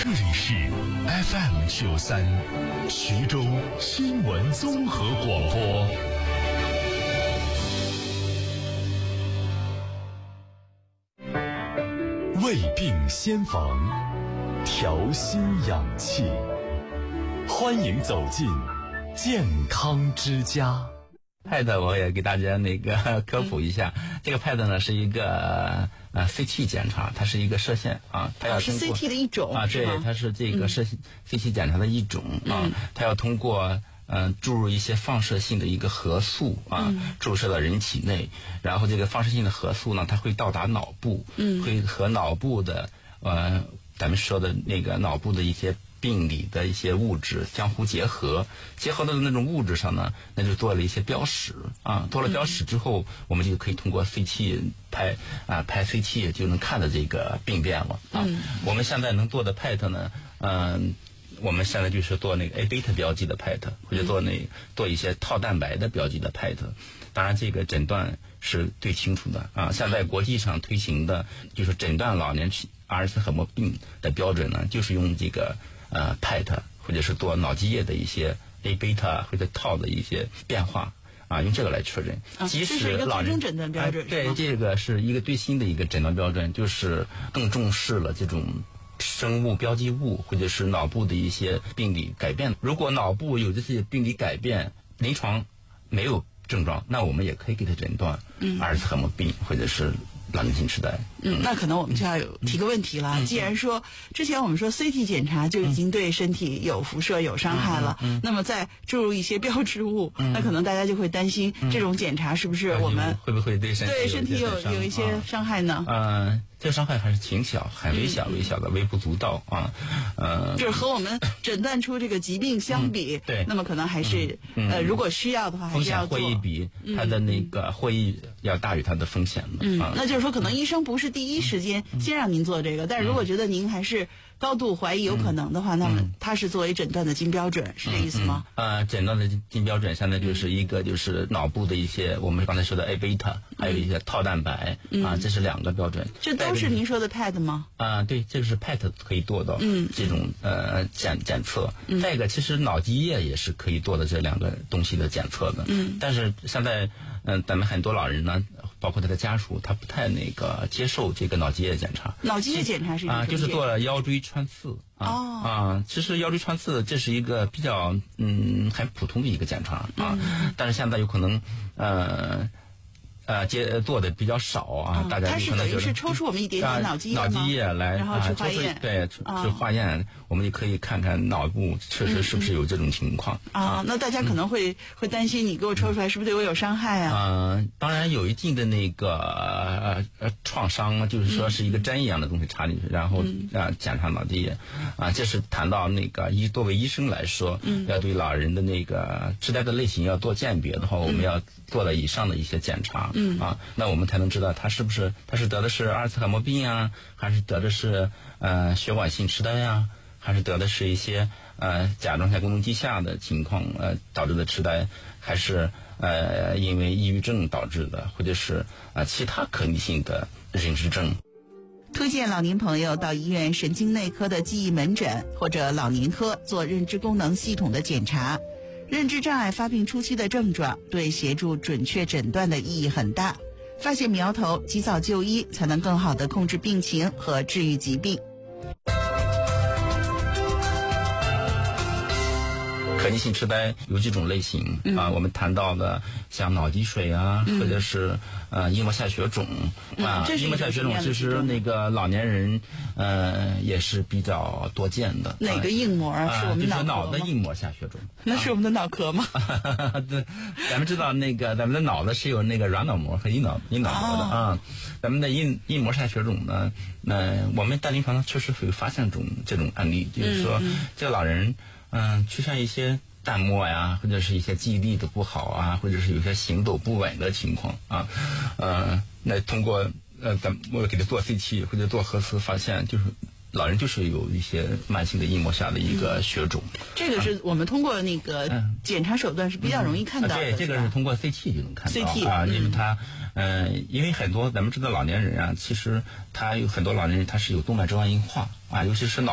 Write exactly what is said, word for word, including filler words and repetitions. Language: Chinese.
这里是 F M 九三徐州新闻综合广播。胃病先防，调心养气，欢迎走进健康之家。 Pad 我也给大家那个科普一下，嗯、这个 Pad 呢是一个呃 C T 检查，它是一个射线啊，它要通过、 是 C T 的一种啊，对，它是这个射、嗯、C T 检查的一种啊，它要通过嗯、呃、注入一些放射性的一个核素啊，嗯、注射到人体内，然后这个放射性的核素呢，它会到达脑部，嗯，会和脑部的呃咱们说的那个脑部的一些病理的一些物质相互结合，结合的那种物质上呢，那就做了一些标识啊，做了标识之后，嗯、我们就可以通过 C T 拍啊拍 C T 就能看到这个病变了啊。嗯、我们现在能做的 P E T 呢，嗯、呃，我们现在就是做那个 A 贝塔标记的 P E T， 或者做那、嗯、做一些套蛋白的标记的 P E T。当然，这个诊断是最清楚的啊。现在国际上推行的就是诊断老年阿尔茨海默病的标准呢，就是用这个。呃 P E T 或者是做脑积液的一些 A 贝塔或者套的一些变化啊，用这个来确认。 啊、 即使老人、 这是一个最终诊断标准、 呃、对，这个是一个最新的一个诊断标准，就是更重视了这种生物标记物或者是脑部的一些病理改变。如果脑部有这些病理改变，临床没有症状，那我们也可以给他诊断阿尔茨海默病或者是老年性痴呆。 嗯，那可能我们就要有提个问题了。嗯、既然说之前我们说 C T 检查就已经对身体有辐射、有伤害了，嗯嗯、那么再注入一些标志物，嗯、那可能大家就会担心、嗯、这种检查是不是我们、 嗯、会不会对身体对身体有有一些伤害呢？ 嗯、呃，这个伤害还是挺小，很微小、微小的，微不足道啊。呃， 就是和我们诊断出这个疾病相比， 嗯、对， 那么可能还是、嗯、呃，如果需要的话，还是要做。 风险会比它的那个会议要大于它的风险的。 嗯， 啊、 那就是说，可能医生不是第一时间先让您做这个，但是如果觉得您还是高度怀疑有可能的话，嗯、那么它是作为诊断的金标准，嗯、是这意思吗？ 啊、嗯呃，诊断的金标准现在就是一个就是脑部的一些我们刚才说的 A 贝塔，还有一些套蛋白、嗯、啊，这是两个标准。 这都是您说的 P E T 吗？ 啊、呃，对，这个是 P E T 可以做到这种、嗯、呃检检测。 嗯、 再一个，其实脑积液也是可以做的这两个东西的检测的。嗯，但是现在嗯、呃，咱们很多老人呢，包括他的家属，他不太那个接受这个脑积液检查。 脑积液检查是啊，就是做了腰椎穿刺啊、哦、啊。其实腰椎穿刺这是一个比较嗯很普通的一个检查啊，嗯、但是现在有可能呃。呃，接做的比较少啊，嗯、大家它是等于是抽出我们一点点脑积液脑积液来， 然后去化验， 啊、对，去化验，哦、我们就可以看看脑部确实是不是有这种情况、 嗯、啊, 啊。那大家可能会、嗯、会担心，你给我抽出来是不是对我有伤害啊？ 嗯，当然有一定的那个呃呃创伤，就是说是一个针一样的东西插进去，嗯、然后啊检查脑积液，啊，这是谈到那个医作为医生来说，嗯、要对老人的那个痴呆的类型要做鉴别的话，我们要做了以上的一些检查。嗯啊，那我们才能知道他是不是他是得的是阿尔茨海默病啊，还是得的是呃血管性痴呆呀，还是得的是一些呃甲状腺功能低下的情况呃导致的痴呆，还是呃因为抑郁症导致的，或者是啊、呃、其他可逆性的认知症。 推荐老年朋友到医院神经内科的记忆门诊或者老年科做认知功能系统的检查。认知障碍发病初期的症状对协助准确诊断的意义很大，发现苗头，及早就医，才能更好地控制病情和治愈疾病。 可逆性痴呆有几种类型、嗯、啊，我们谈到的像脑积水啊，嗯、或者是呃硬膜下血肿、嗯、啊，硬膜下血肿其实那个老年人呃也是比较多见的。 哪个硬膜啊？是我们脑壳吗？ 就是脑的硬膜下血肿。 那是我们的脑壳吗？ 对，咱们知道那个咱们的脑子是有那个软脑膜和硬脑硬脑膜的、哦、啊，咱们的硬硬膜下血肿呢，呃，我们在临床上确实会发现这种这种案例，就是说、嗯、这个老人。嗯，出现一些淡漠呀，或者是一些记忆力的不好啊，或者是有些行走不稳的情况啊，呃，那通过呃，咱我给他做 C T 或者做核磁，发现就是老人就是有一些慢性的硬膜下的一个血肿。 嗯、这个是我们通过那个检查手段是比较容易看到的。 嗯、对，这个是通过 C T 就能看到 C T 啊，因为嗯他呃，因为很多咱们知道老年人啊，其实他有很多老年人他是有动脉粥样硬化啊，尤其是脑。